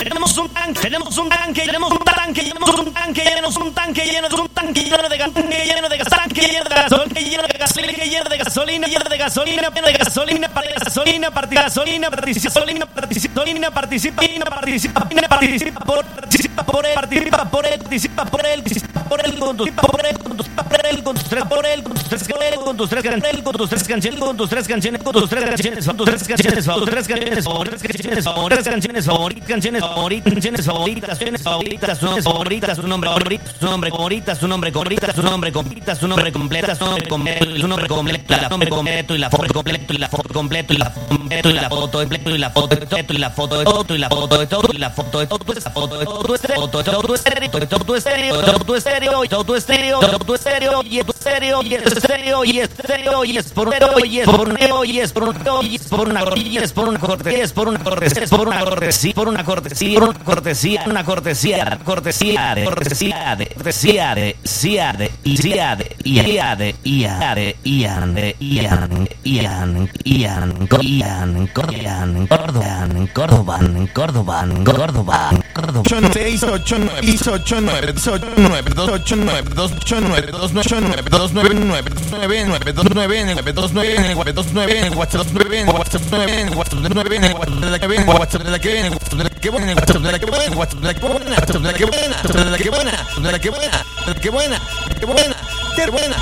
Tenemos un tanque lleno de su nombre completo y la foto completo y la foto completo y la foto y la foto completo y la foto y la foto de todo y la foto de todo y la foto de todo esa foto de todo estéreo todo estéreo todo estéreo todo estéreo todo estéreo todo estéreo y estéreo y estéreo y estéreo y es por un y es por un y es por un y es por una cortesía es por una cortesía es por una cortesía es por una cortesía por una cortesía por una cortesía una cortesía cortesía de cortesía de cortesía de cia de cia de ia de ia de ian de ian ian ian Ian en Córdoba en Córdoba en Córdoba en Córdoba en Córdoba 689 289 289 289 299 299 299 299 WhatsApp 9 WhatsApp 9 WhatsApp 9 WhatsApp de la que viene WhatsApp de la que buena WhatsApp de la que buena WhatsApp de la que buena WhatsApp de la que buena WhatsApp de la que buena WhatsApp de la que buena WhatsApp de la que buena qué buena qué buena